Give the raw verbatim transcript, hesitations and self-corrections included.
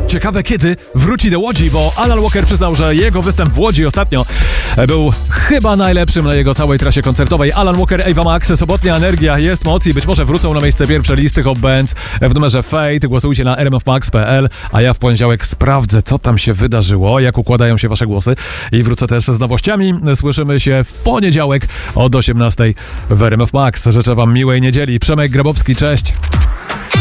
Ciekawe kiedy wróci do Łodzi, bo Alan Walker przyznał, że jego występ w Łodzi ostatnio był chyba najlepszym na jego całej trasie koncertowej. Alan Walker, Ava Max, sobotnia energia, jest moc i być może wrócą na miejsce pierwsze listy Hot Bands w numerze Fate. Głosujcie na r m f max kropka p l, a ja w poniedziałek sprawdzę, co tam się wydarzyło, jak układają się wasze głosy i wrócę też z nowościami. Słyszymy się w poniedziałek od osiemnastej w R M F Max. Życzę wam miłej niedzieli. Przemek Grabowski, cześć!